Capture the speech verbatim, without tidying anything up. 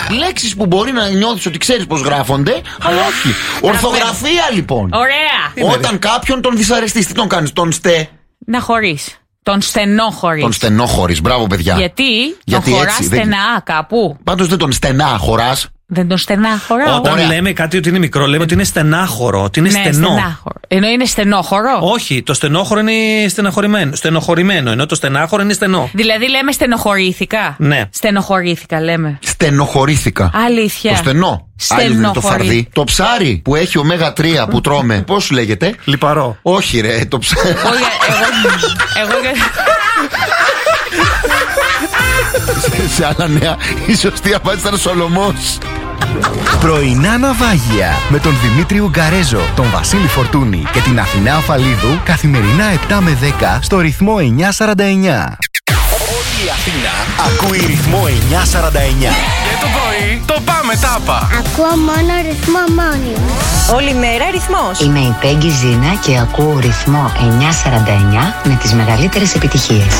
Λέξεις που μπορεί να νιώθεις ότι ξέρεις πώς γράφονται, αλλά όχι. Ορθογραφία λοιπόν. Ωραία. Όταν κάποιον τον δυσαρεστείς, τι τον κάνεις, τον στε. Να χωρίς. Τον στενόχωρης. Τον στενόχωρης, μπράβο παιδιά. Γιατί, Γιατί τον χωράς έτσι, στενά δεν... κάπου. Πάντως δεν τον στενά χωράς. Δεν τον στενάχωρα. Όταν Ωραία. λέμε κάτι ότι είναι μικρό, λέμε ότι είναι στενάχωρο, ότι είναι Ναι, στενό. στενάχωρο. Ενώ είναι στενόχωρο. Όχι, το στενόχωρο είναι στεναχωρημένο. Στενοχωρημένο, ενώ το στενάχωρο είναι στενό. Δηλαδή λέμε στενοχωρήθηκα. Ναι. Στενοχωρήθηκα λέμε. Στενοχωρήθηκα. Αλήθεια. Το στενό. Άλλη δεν είναι το Στενοχωρή. φαρδί. Το ψάρι που έχει ωμέγα τρία που τρώμε. Πώς σου λέγεται? Λιπαρό. Όχι ρε, το ψάρι. Εγώ, εγώ, εγώ, Σε άλλα νέα, η σωστή απάντηση ήταν Σολομός. Πρωινά ναυάγια με τον Δημήτρη Ουγκαρέζο, τον Βασίλη Φορτούνη και την Αθηνά Αφαλίδου καθημερινά επτά με δέκα στο ρυθμό εννιά σαράντα εννιά. Όλη η Αθήνα ακούει ρυθμό εννιά σαράντα εννιά. Και το πρωί το πάμε τάπα. Ακούω μόνο ρυθμό μόνιμο. Όλη μέρα ρυθμός. Είμαι η Πέγγι Ζήνα και ακούω ρυθμό εννιά σαράντα εννιά με τις μεγαλύτερες επιτυχίες.